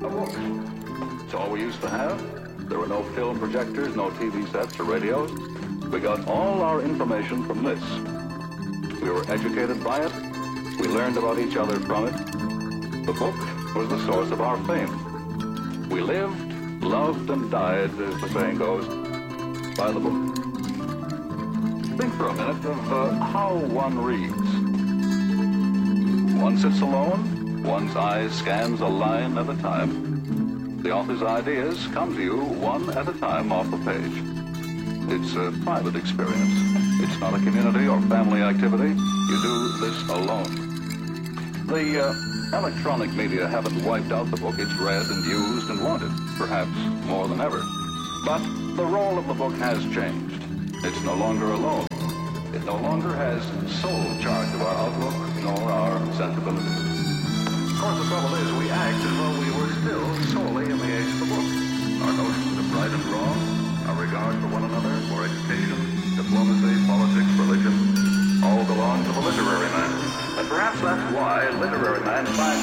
A book. It's all we used to have. There were no film projectors, no TV sets or radios. We got all our information from this. We were educated by it. We learned about each other from it. The book was the source of our fame. We lived, loved, and died, as the saying goes, by the book. Think for a minute of how one reads. One sits alone. One's eye scans a line at a time. The author's ideas come to you one at a time off the page. It's a private experience. It's not a community or family activity. You do this alone. The electronic media haven't wiped out the book. It's read and used and wanted, perhaps more than ever. But the role of the book has changed. It's no longer alone. It no longer has sole charge of our outlook nor our sensibilities. Of course, the trouble is we act as though we were still solely in the age of the book. Our notions of right and wrong, our regard for one another, for education, diplomacy, politics, religion, all belong to the literary man. And perhaps that's why literary man finds